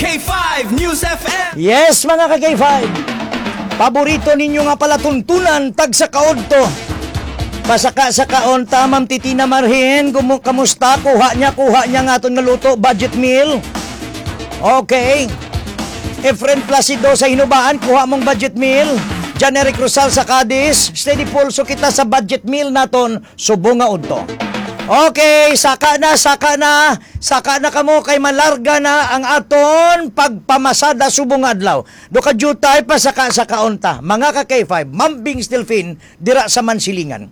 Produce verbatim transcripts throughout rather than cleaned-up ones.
K five News F M. Yes, mga ka-K five. Paborito ninyo nga pala tuntunan tag sa kaon to. Pasaka sa kaon ta, Ma'am Titina Marhin, kumu kamusta? Kuha niya, kuha niya nga itong naluto, budget meal. Okay. Efren Placido sa Hinubaan, kuha mong budget meal. Janeric Rosal sa Cadiz, steady pulso kita sa budget meal naton, subo nga udto. Okay, saka na, saka na, saka na kamo kay malarga na ang aton pagpamasada subong adlaw. Do ka jutay pa saka sa kaunta. Mga ka K five, Mambing Stilfin, dira sa Mansilingan.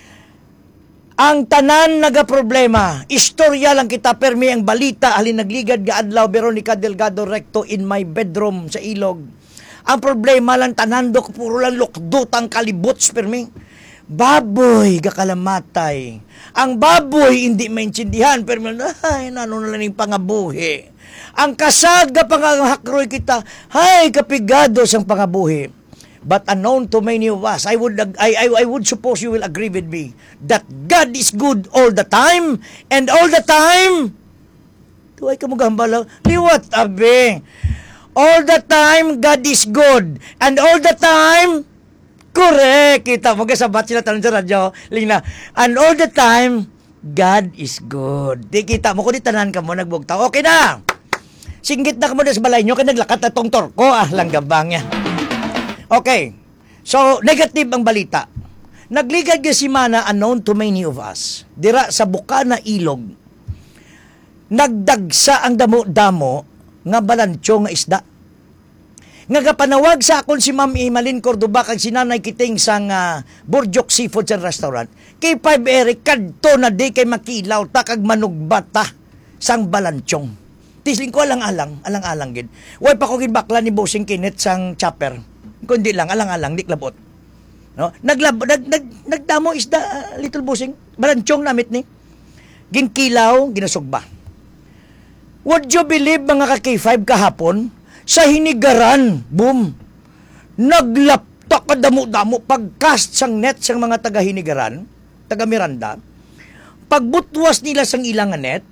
Ang tanan naga problema, istorya lang kita permi ang balita halin nagligad ga adlaw Veronica Delgado Recto in my bedroom sa Ilog. Ang problema lang tanan do puro lang lukdot ang kalibuts permi. Baboy gakalamatay. Ang baboy hindi maintindihan pero ay nano na lang yung pangabuhi. Ang kasag ga pangahakroy kita, hay kapigado sang pangabuhi. But unknown to many of us, I would I, I I would suppose you will agree with me that God is good all the time and all the time. Tuway ka mo gambalaw. Liwat abe. All the time God is good and all the time correct. Kita mo kasabat sila tanong sa radyo. Lina. And all the time, God is good. Di kita mo, kung di tanan ka mo, nagbugtaw. Okay na. Singgit na ka mo na sa balay nyo, kaya naglakat na tong torko. Ah, langgabang niya. Okay. So, negative ang balita. Nagligad ka si Mana, unknown to many of us. Dira sa Bukana Ilog. Nagdagsa ang damo-damo nga balancho nga isda. Nga kapanawag sa akon si Ma'am Imalin Cordoba kag si Nanay Kiting sang uh, Burjok Seafood and Restaurant. Kay five Eric kadto na di kay makilaw ta kag manugbata sang balanchong. Tisling ko alang-alang, alang-alang gid. Way pa ko gid bakla ni Bossing Kenneth sang chopper. Kundi lang alang-alang di klabot. No? Naglab nag, nag nagdamo isda uh, Little Bossing, balanchong namit ni. Ginkilaw, ginasugba. Would you believe mga ka-K five kahapon? Sa hinigaran, boom, naglapta ka damo-damo, pagcast sang net sang mga taga-hinigaran, taga-Miranda, pagbutwas nila sang ilang net,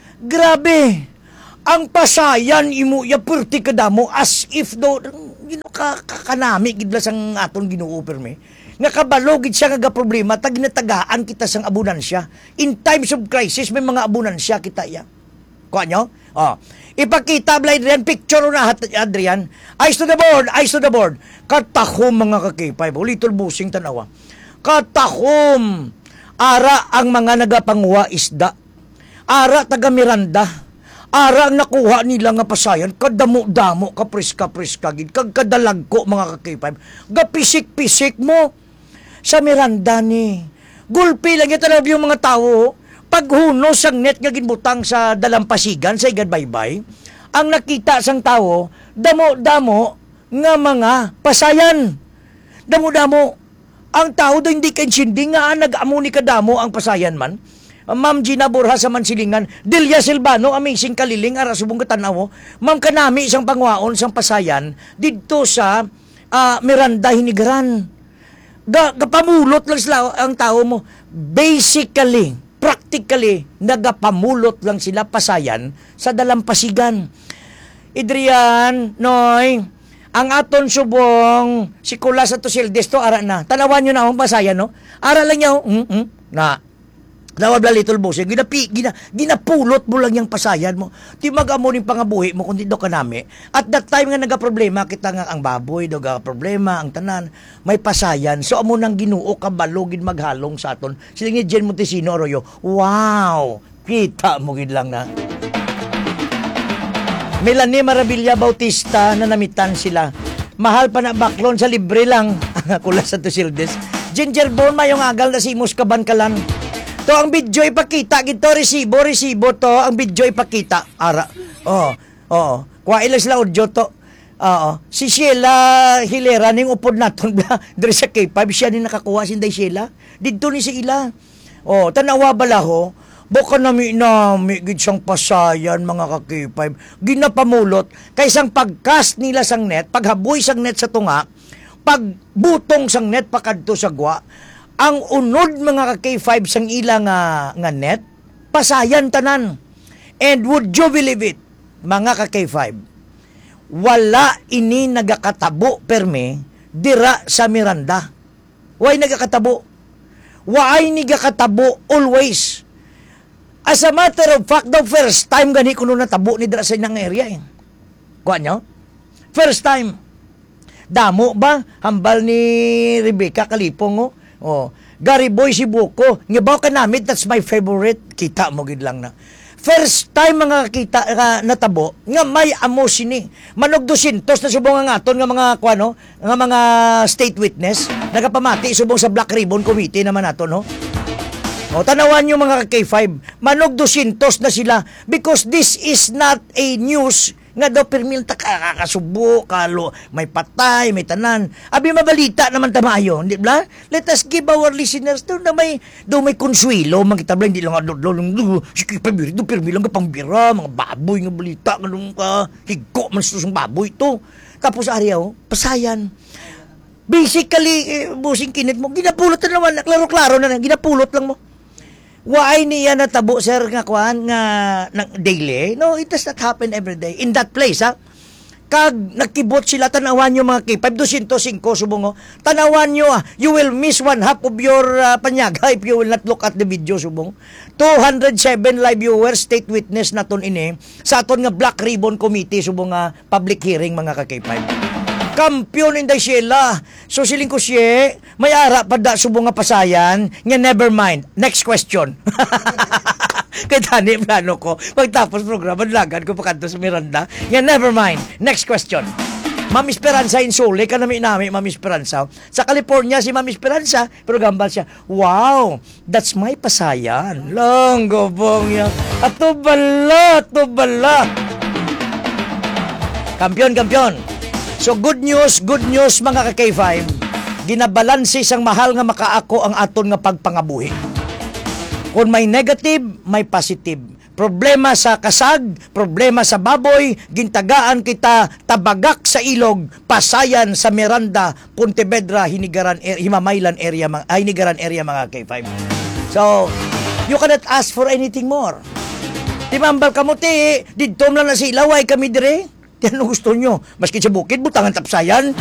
grabe, ang pasayan imo ya purti kadamo as if do, gino ka, kakanami, gidla sang aton ginuuper me, nga kabalogid siya nga problema, tag natagaan kita sang abunansya. In times of crisis, may mga abunansya kita ya. Kuha nyo? Oh. Ipakita, Adrian, picture na, Adrian. Eyes to the board, eyes to the board. Katahom, mga kakipay. Little Bossing, tanawa. Katahom. Ara ang mga nagapanguha isda. Ara taga Miranda. Ara ang nakuha nila nga pasayan. Kadamo-damo, kapris-kapris kagid. Kagkadalag ko, mga kakipay. Gapisik-pisik mo. Sa Miranda ni. Gulpi lang ito na yung mga tao, paghunos sang net nga ginbutang sa dalampasigan sa igad baybay, ang nakita sang tawo, damo-damo nga mga pasayan. Damo-damo. Ang tao do hindi kainsindi nga nag-amo ni kadamo ang pasayan man. Ma'am Gina Borja sa Mansilingan, Delia Silvano, amazing kaliling, ara subong katanaw. Ma'am Kanami, isang pangwaon, isang pasayan, dito sa uh, Miranda, Hinigaran. Ga, gapamulot lang sila ang tao mo. Basically, practically, nagapamulot lang sila pasayan sa dalampasigan. Adrian, Noy, ang aton subong, si Kula sa Tusildes to, ara na. Tanawan nyo na akong pasayan, no? Ara lang niya, mm -mm, na. Nawab la Little Bossing, ginapi, gina, ginapulot mo lang yung pasayan mo. Di mag-amo rin pangabuhi mo, kundi do ka nami. At that time nga nagaproblema, kita nga ang baboy, do ga problema, ang tanan, may pasayan. So, amo nang ginuo, kabalogin maghalong sa aton. Sila nga Jen Montesino, Arroyo, wow! Kita mo gid lang na. Melanie Maravilla Bautista, na namitan sila. Mahal pa na baklon sa libre lang. Kula sa Tusildes. Ginger Bone, mayong agal na si Imus Kabankalan. To ang video ipakita gito, resibo resibo to ang video ipakita ara oh oh kuha ila sila audio to. Oo, si Sheila Hilera ning upod naton bla diri sa K five siya ni nakakuha si Day Sheila didto ni si ila. Oh, tanawa bala ho baka nami nami gid sang pasayan mga ka K five ginapamulot kay sang pagcast nila sang net, paghaboy sang net sa tunga, pagbutong sang net pakadto sa gwa, ang unod mga ka K five sang ilang nga, nga net, pasayan tanan. And would you believe it, mga ka K five, wala ini nagakatabo perme dira sa Miranda. Why nagakatabo? Why nagakatabo always? As a matter of fact, the first time gani kuno natabo ni dira sa inang area eh. Kuha nyo? First time. Damo ba? Hambal ni Rebecca Kalipong oh. Oh. Gary Boy Sibuko. Nga ba ka namin, that's my favorite. Kita mo gid lang na. First time mga kita uh, natabo nga may amo sini. Manog dusintos na subong nga aton nga mga kuano, nga mga state witness nagapamati subong sa Black Ribbon Committee naman nato no. O tanawan nyo mga K five, manog dusintos na sila because this is not a news nga daw permil ta kakasubo, kalo, may patay, may tanan. Abi mabalita naman tamayo, di ba? Let us give our listeners to na may do may konsuelo, magkitabla hindi lang adlo lang sige pabiri do permil lang pambira, mga baboy nga balita nganong ka higo man susung baboy to. Tapos ariyaw, pasayan. Basically, eh, busing kinit mo, ginapulot na naman, klaro-klaro na, ginapulot lang mo. Why niya natabo sir nga kuan nga ng daily? No, it does not happen every day in that place ha. Kag nagkibot sila tanawan nyo mga K five two oh five subong oh. Tanawan nyo ah, you will miss one half of your uh, panyaga if you will not look at the video subong. two hundred seven live viewers state witness naton ini sa aton nga Black Ribbon Committee subong nga public hearing mga ka K five. Kampiyon inday sila. So siling ko siya, may ara pa da subong nga pasayan, nga never mind. Next question. Kaya tani plano ko, pagtapos programa, lagan ko pa kanto sa Miranda. Nga never mind. Next question. Ma'am Esperanza Insole, kanami nami Ma'am Esperanza. Sa California si Ma'am Esperanza, pero gambal siya, wow, that's my pasayan. Lang gobong yan. Ato bala, ato bala. Kampiyon, kampiyon. So good news, good news mga ka K five. Ginabalansi sang mahal nga makaako ang aton nga pagpangabuhi. Kung may negative, may positive. Problema sa kasag, problema sa baboy, gintagaan kita tabagak sa ilog, pasayan sa Miranda, Pontevedra, Hinigaran, er, Himamaylan area, mga, ah, Hinigaran area mga K five. So, you cannot ask for anything more. Timambal kamuti, didtom lang na si Ilaway kami dire. Yan ang gusto nyo. Maski sa bukid, butangan tapsayan.